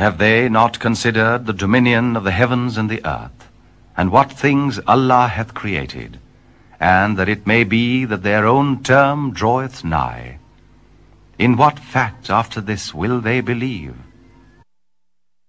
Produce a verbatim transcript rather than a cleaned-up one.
Have they not considered the dominion of the heavens and the earth, and what things Allah hath created, and that it may be that their own term draweth nigh? In what fact after this will they believe?